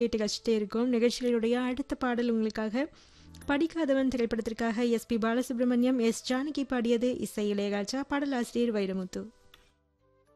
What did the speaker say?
கேட்டு கழிச்சிட்டே இருக்கோம். நிகழ்ச்சிகளுடைய அடுத்த பாடல் உங்களுக்காக படிக்காதவன் திரைப்படத்திற்காக எஸ்பி பாலசுப்ரமணியம், எஸ் ஜானகி பாடியது. இசை இளையராஜா, பாடலாசிரியர் வைரமுத்து.